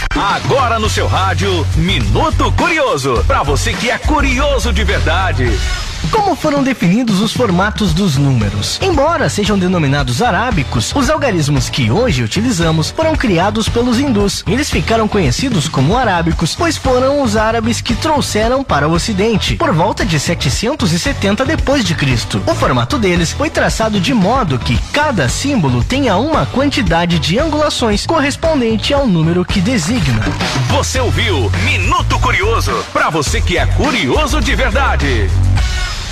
Agora no seu rádio, Minuto Curioso, pra você que é curioso de verdade. Como foram definidos os formatos dos números? Embora sejam denominados arábicos, os algarismos que hoje utilizamos foram criados pelos hindus. Eles ficaram conhecidos como arábicos, pois foram os árabes que trouxeram para o ocidente, por volta de 770 depois de Cristo. O formato deles foi traçado de modo que cada símbolo tenha uma quantidade de angulações correspondente ao número que designa. Você ouviu Minuto Curioso, pra você que é curioso de verdade.